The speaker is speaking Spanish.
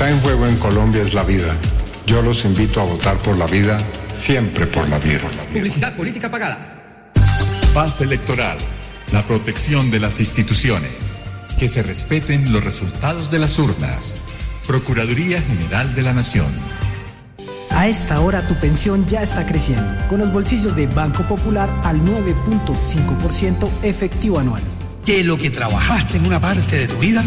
está en juego en Colombia es la vida. Yo los invito a votar por la vida, siempre por la vida. Publicidad política pagada. Paz electoral, la protección de las instituciones, que se respeten los resultados de las urnas. Procuraduría General de la Nación. A esta hora tu pensión ya está creciendo, con los bolsillos de Banco Popular al 9.5% efectivo anual. Que lo que trabajaste en una parte de tu vida